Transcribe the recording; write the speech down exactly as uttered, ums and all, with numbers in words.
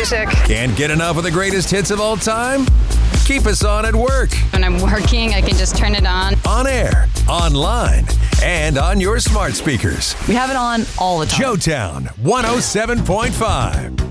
music. Can't get enough of the greatest hits of all time? Keep us on at work. When I'm working, I can just turn it on. On air, online, and on your smart speakers. We have it on all the time. Joetown one oh seven point five.